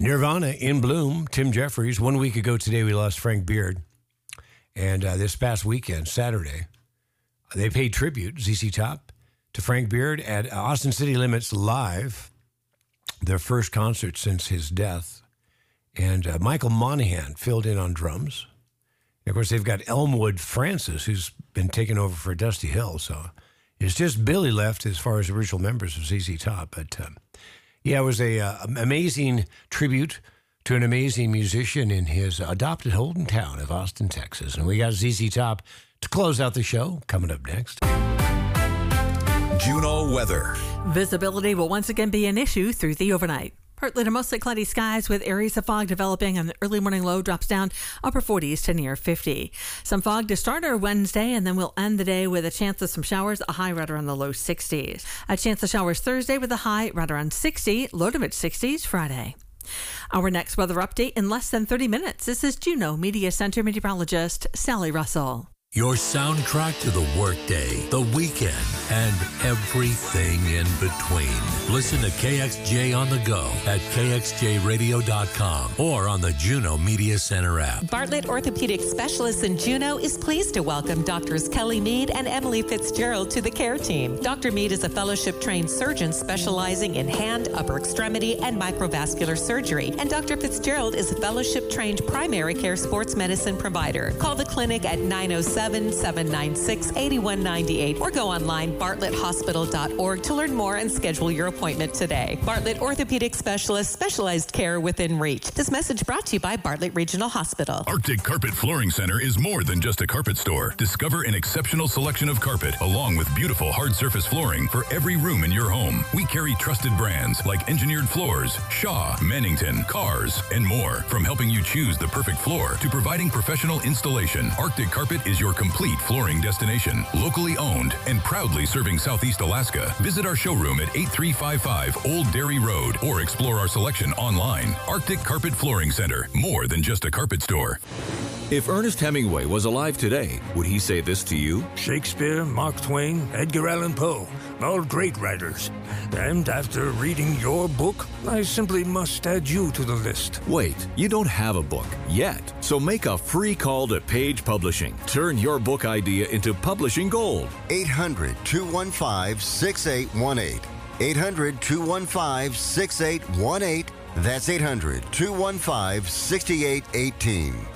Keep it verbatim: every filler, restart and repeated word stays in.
Nirvana in bloom. Tim Jeffries. One week ago today, we lost Frank Beard. And uh, this past weekend, Saturday, they paid tribute, Z Z Top, to Frank Beard at Austin City Limits Live, their first concert since his death. And uh, Michael Monahan filled in on drums. And of course, they've got Elmwood Francis, who's been taking over for Dusty Hill. So it's just Billy left as far as original members of Z Z Top. But um, yeah, it was a uh, amazing tribute to an amazing musician in his adopted hometown of Austin, Texas. And we got Z Z Top to close out the show coming up next. Juneau weather. Visibility will once again be an issue through the overnight. Partly to mostly cloudy skies with areas of fog developing, and the early morning low drops down upper forties to near fifty. Some fog to start our Wednesday, and then we'll end the day with a chance of some showers, a high right around the low sixties. A chance of showers Thursday with a high right around sixty, low to mid sixties Friday. Our next weather update in less than thirty minutes. This is Juneau Media Center meteorologist Sally Russell. Your soundtrack to the workday, the weekend, and everything in between. Listen to K X J on the go at K X J radio dot com or on the Juneau Media Center app. Bartlett Orthopedic Specialists in Juneau is pleased to welcome Doctors Kelly Mead and Emily Fitzgerald to the care team. Doctor Mead is a fellowship-trained surgeon specializing in hand, upper extremity, and microvascular surgery. And Doctor Fitzgerald is a fellowship-trained primary care sports medicine provider. Call the clinic at nine oh seven, seven nine six, eight one nine eight or go online bartlett hospital dot org to learn more and schedule your appointment today. Bartlett Orthopedic Specialists, specialized care within reach. This message brought to you by Bartlett Regional Hospital. Arctic Carpet Flooring Center is more than just a carpet store. Discover an exceptional selection of carpet along with beautiful hard surface flooring for every room in your home. We carry trusted brands like Engineered Floors, Shaw, Mannington, Cars, and more. From helping you choose the perfect floor to providing professional installation, Arctic Carpet is your complete flooring destination. Locally owned and proudly serving Southeast Alaska. Visit our showroom at eighty-three fifty-five Old Dairy Road or explore our selection online. Arctic Carpet Flooring Center, more than just a carpet store. If Ernest Hemingway was alive today, would he say this to you? Shakespeare, Mark Twain, Edgar Allan Poe, all great writers. And after reading your book, I simply must add you to the list. Wait, you don't have a book yet. So make a free call to Page Publishing. Turn your book idea into publishing gold. eight hundred, two one five, six eight one eight. eight hundred, two one five, six eight one eight. That's eight hundred, two one five, six eight one eight.